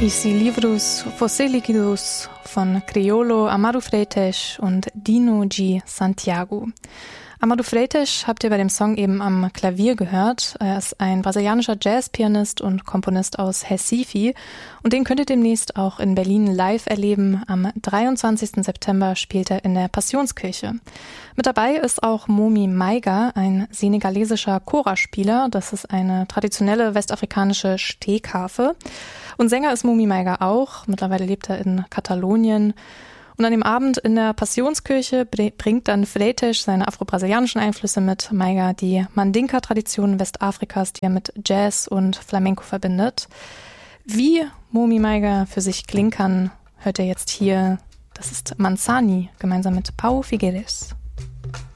Y si livros fosse líquidos von Criolo, Amado Freitas und Dino G. Santiago. Amado Freitas habt ihr bei dem Song eben am Klavier gehört. Er ist ein brasilianischer Jazzpianist und Komponist aus Recife. Und den könnt ihr demnächst auch in Berlin live erleben. Am 23. September spielt er in der Passionskirche. Mit dabei ist auch Momi Maiga, ein senegalesischer Chora-Spieler. Das ist eine traditionelle westafrikanische Stehkarfe. Und Sänger ist Momi Maiga auch. Mittlerweile lebt er in Katalonien. Und an dem Abend in der Passionskirche bringt dann Freitas seine afro-brasilianischen Einflüsse mit, Maiga die Mandinka-Tradition Westafrikas, die er mit Jazz und Flamenco verbindet. Wie Momi Maiga für sich klingen kann, hört ihr jetzt hier. Das ist Manzani, gemeinsam mit Pau Figueres.